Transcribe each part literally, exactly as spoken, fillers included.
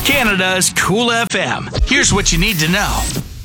Canada's Cool F M. Here's what you need to know.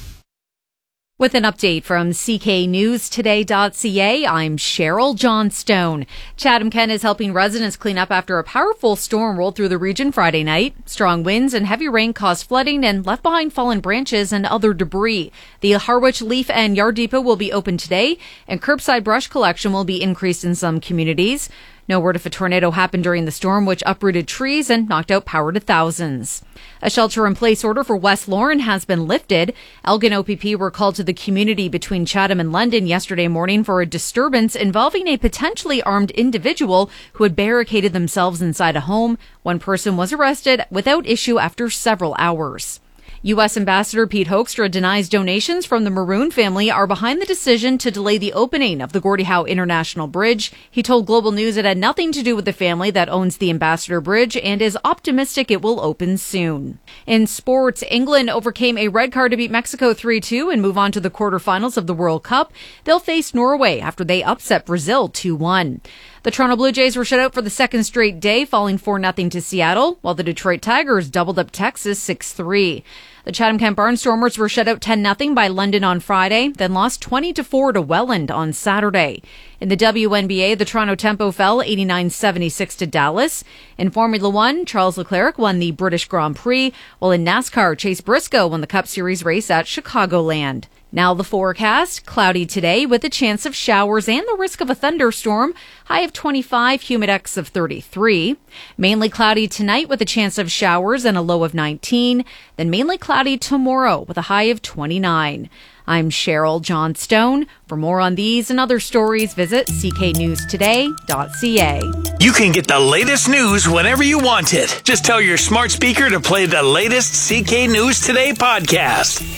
With an update from C K News Today dot C A, I'm Cheryl Johnstone. Chatham-Kent is helping residents clean up after a powerful storm rolled through the region Friday night. Strong winds and heavy rain caused flooding and left behind fallen branches and other debris. The Harwich Leaf and Yard Depot will be open today, and curbside brush collection will be increased in some communities. No word if a tornado happened during the storm, which uprooted trees and knocked out power to thousands. A shelter-in-place order for West Lauren has been lifted. Elgin O P P were called to the community between Chatham and London yesterday morning for a disturbance involving a potentially armed individual who had barricaded themselves inside a home. One person was arrested without issue after several hours. U S Ambassador Pete Hoekstra denies donations from the Maroon family are behind the decision to delay the opening of the Gordie Howe International Bridge. He told Global News it had nothing to do with the family that owns the Ambassador Bridge and is optimistic it will open soon. In sports, England overcame a red card to beat Mexico three two and move on to the quarterfinals of the World Cup. They'll face Norway after they upset Brazil two one. The Toronto Blue Jays were shut out for the second straight day, falling four nothing to Seattle, while the Detroit Tigers doubled up Texas six three. The Chatham-Kent Barnstormers were shut out ten nothing by London on Friday, then lost twenty to four to Welland on Saturday. In the W N B A, the Toronto Tempo fell eighty-nine seventy-six to Dallas. In Formula One, Charles Leclerc won the British Grand Prix, while in NASCAR, Chase Briscoe won the Cup Series race at Chicagoland. Now the forecast. Cloudy today with a chance of showers and the risk of a thunderstorm. High of twenty-five, humidex of thirty-three. Mainly cloudy tonight with a chance of showers and a low of nineteen. Then mainly cloudy tomorrow with a high of twenty-nine. I'm Cheryl Johnstone. For more on these and other stories, visit C K News Today dot C A. You can get the latest news whenever you want it. Just tell your smart speaker to play the latest C K News Today podcast.